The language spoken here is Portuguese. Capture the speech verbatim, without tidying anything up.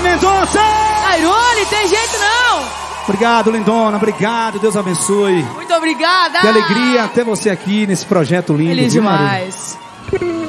Mendonça! Airone, tem jeito não! Obrigado, lindona, obrigado, Deus abençoe. Muito obrigada! Que alegria ter você aqui nesse projeto lindo. Feliz viu, demais. Maria?